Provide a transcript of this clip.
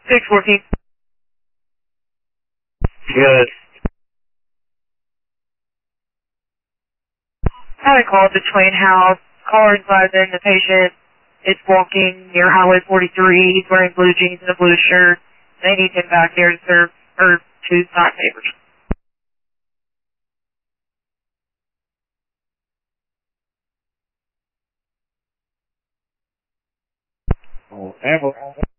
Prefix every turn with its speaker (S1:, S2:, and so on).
S1: 614.
S2: Good.
S1: Had a call at the Twain House. Caller advised that the patient is walking near Highway 43. He's wearing blue jeans and a blue shirt. They need him back there to serve or to sign papers.
S2: Oh, ambulance.